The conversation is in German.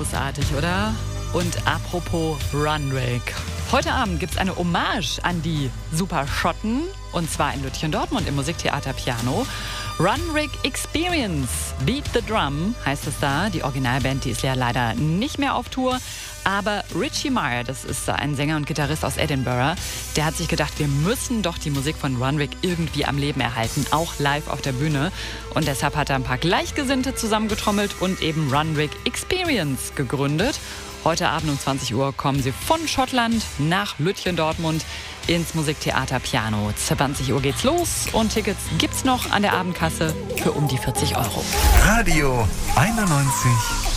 Großartig, oder? Und apropos Runrig. Heute Abend gibt es eine Hommage an die Superschotten. Und zwar in Lütchen-Dortmund im Musiktheater Piano. Runrig Experience, Beat the Drum heißt es da. Die Originalband, die ist ja leider nicht mehr auf Tour. Aber Richie Meyer, das ist ein Sänger und Gitarrist aus Edinburgh, der hat sich gedacht, wir müssen doch die Musik von Runrig irgendwie am Leben erhalten, auch live auf der Bühne. Und deshalb hat er ein paar Gleichgesinnte zusammengetrommelt und eben Runrig Experience gegründet. Heute Abend um 20 Uhr kommen sie von Schottland nach Lütchen-Dortmund ins Musiktheater Piano. 20 Uhr geht's los und Tickets gibt's noch an der Abendkasse für um die 40 €. Radio 91.